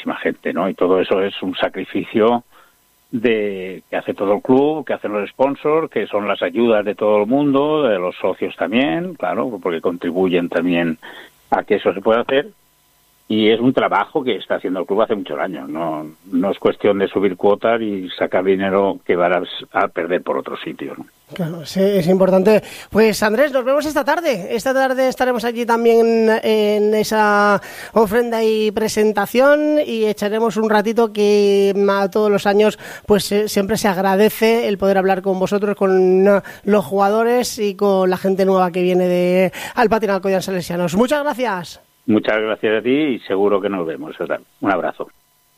muchísima gente, ¿no? Y todo eso es un sacrificio que hace todo el club, que hacen los sponsors, que son las ayudas de todo el mundo, de los socios también, claro, porque contribuyen también a que eso se pueda hacer. Y es un trabajo que está haciendo el club hace muchos años. No es cuestión de subir cuotas y sacar dinero que van a perder por otro sitio, ¿no? Claro, sí, es importante. Pues Andrés, nos vemos esta tarde. Esta tarde estaremos allí también en esa ofrenda y presentación y echaremos un ratito que a todos los años pues siempre se agradece el poder hablar con vosotros, con los jugadores y con la gente nueva que viene al Patín Alcoyano Salesianos. Muchas gracias. Muchas gracias a ti y seguro que nos vemos. Un abrazo.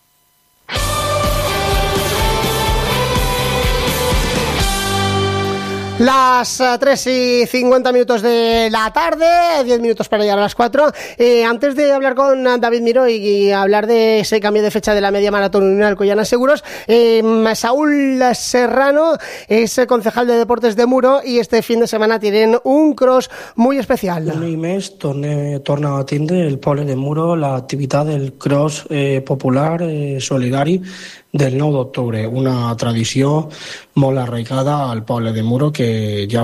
Las 3:50 de la tarde, 10 minutos para llegar a las 4. Antes de hablar con David Miró y hablar de ese cambio de fecha de la media maratón Unión Alcoyana Seguros, Saúl Serrano es concejal de Deportes de Muro i este fin de setmana tienen un cross muy especial. Un any més torna a tindre el poble de Muro l'activitat del cross popular solidari del 9 d'octubre, una tradició molt arraigada al poble de Muro que ja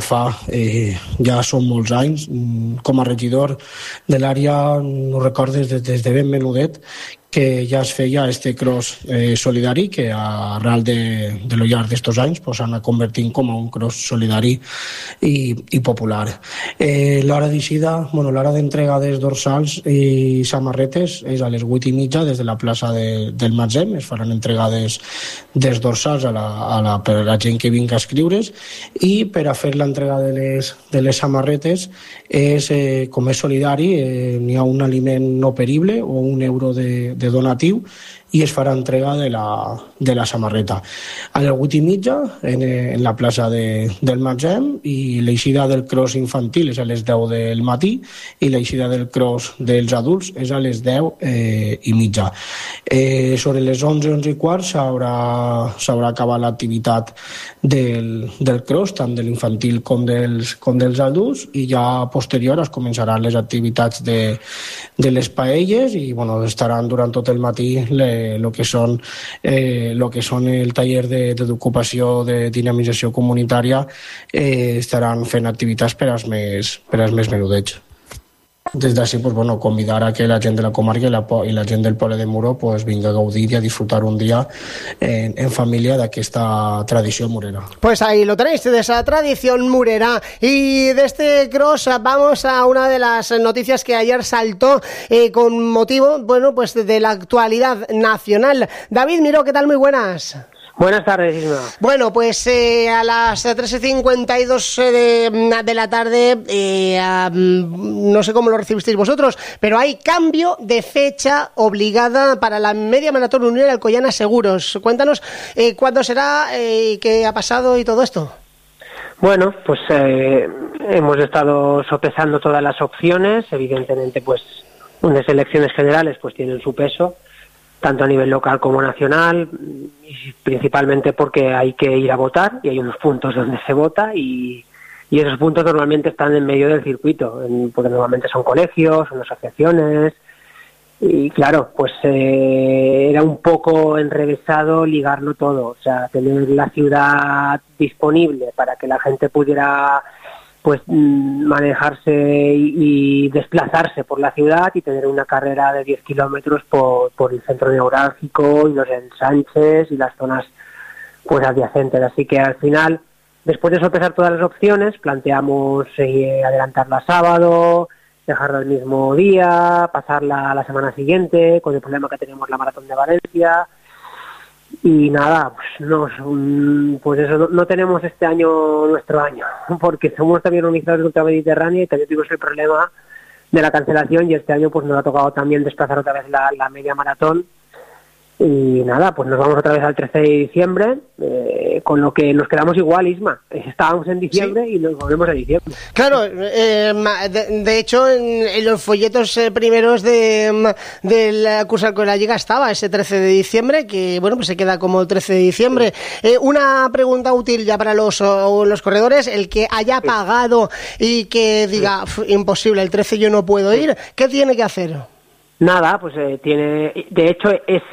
són molts anys. Com a regidor de l'àrea no recordes des de ben menudet que ja es feia este cross solidari que arrel de lo llarg d'estos anys s'ha anat convertint com a un cross solidari i popular. L'hora d'eixida, l'hora d'entrega dels dorsals i samarretes és a les 8:30 des de la plaça del Matzem. Es faran entregades dels dorsals per a la gent que vingui a escriure's i per a fer l'entrega de les samarretes com és solidari n'hi ha un aliment no perible o €1 de donatiu i es farà entrega de la samarreta. A les 8:30 en la plaça del Matzem i l'eixida del cross infantil és a les 10 del matí i l'eixida del cross dels adults és a les 10:30. Sobre les 11:15 s'haurà acabat l'activitat del cross, tant de l'infantil com dels adults, i ja posterior es començaran les activitats de les paelles i estaran durant tot el matí lo que són el taller d'ocupació de dinamització comunitària, estaran fent activitats per als més menudets. Des d'ací, convidar a que la gent de la comarca i la gent del poble de Muro vinga a gaudir y a disfrutar un día en familia de esta tradición murera. Pues ahí lo tenéis, de esa tradición murera. Y de este cross vamos a una de las noticias que ayer saltó con motivo, de la actualidad nacional. David Miró, ¿qué tal? Muy buenas. Buenas tardes, Isma. Bueno, pues a las 3:52 de la tarde, no sé cómo lo recibisteis vosotros, pero hay cambio de fecha obligada para la media maratón Unión Alcoyana Seguros. Cuéntanos cuándo será, qué ha pasado y todo esto. Bueno, pues hemos estado sopesando todas las opciones. Evidentemente, unas elecciones generales tienen su peso, tanto a nivel local como nacional, y principalmente porque hay que ir a votar y hay unos puntos donde se vota y esos puntos normalmente están en medio del circuito, porque normalmente son colegios, son asociaciones y claro, era un poco enrevesado ligarlo todo, o sea, tener la ciudad disponible para que la gente pudiera manejarse y desplazarse por la ciudad y tener una carrera de 10 kilómetros por el centro neurálgico y los ensanches y las zonas adyacentes. Así que al final, después de sopesar todas las opciones, planteamos adelantarla a sábado, dejarla el mismo día, pasarla a la semana siguiente, con el problema que tenemos la Maratón de Valencia. Y nada, no tenemos este año nuestro año, porque somos también organizadores de Ultramediterránea y también tuvimos el problema de la cancelación y este año nos ha tocado también desplazar otra vez la media maratón. Y nada, nos vamos otra vez al 13 de diciembre, con lo que nos quedamos igual, Isma. Estábamos en diciembre y nos volvemos a diciembre. Claro, de hecho, en los folletos primeros del curso Alcoyana Liga estaba ese 13 de diciembre, que se queda como el 13 de diciembre. Una pregunta útil ya para los corredores: el que haya pagado y que diga, imposible, el 13 yo no puedo ir, ¿qué tiene que hacer? Nada, de hecho,